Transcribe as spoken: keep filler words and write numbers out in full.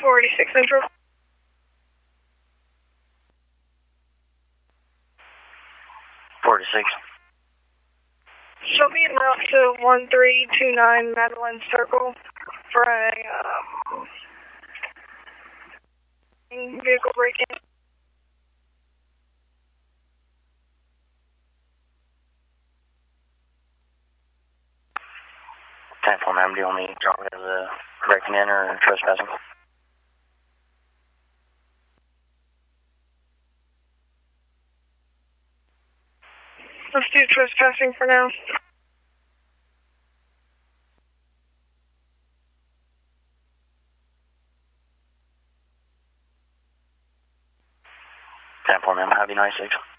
four eighty-six Central. forty-six. She'll be en route to one three two nine Madeline Circle for a um, vehicle break-in. ten four, ma'am. Do you want me to drop it as a breaking in or trespassing? Let's do trespassing for now. ten four, ma'am. Have a nice six.